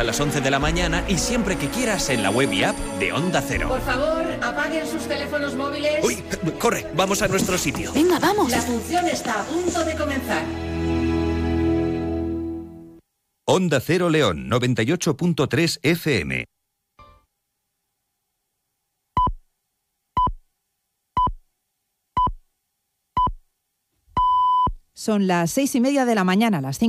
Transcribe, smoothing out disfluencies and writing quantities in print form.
a las 11 de la mañana y siempre que quieras en la web y app de Onda Cero. Por favor, apaguen sus teléfonos móviles. ¡Uy! Corre, vamos a nuestro sitio. Venga, vamos. La función está a punto de comenzar. Onda Cero León, 98.3 FM. Son las 6:30 de la mañana, las 5.